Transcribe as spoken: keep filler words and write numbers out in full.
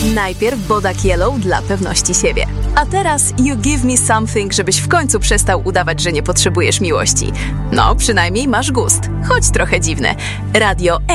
Najpierw Bodak Yellow dla pewności siebie. A teraz You Give Me Something, żebyś w końcu przestał udawać, że nie potrzebujesz miłości. No, przynajmniej masz gust, choć trochę dziwny. Radio